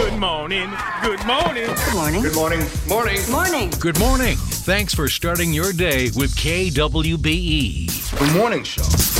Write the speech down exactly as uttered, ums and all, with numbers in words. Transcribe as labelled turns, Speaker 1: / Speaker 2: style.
Speaker 1: Good morning. Good morning.
Speaker 2: Good morning.
Speaker 3: Good morning. Morning.
Speaker 2: Morning.
Speaker 4: Good morning. Thanks for starting your day with K W B E.
Speaker 3: The morning show.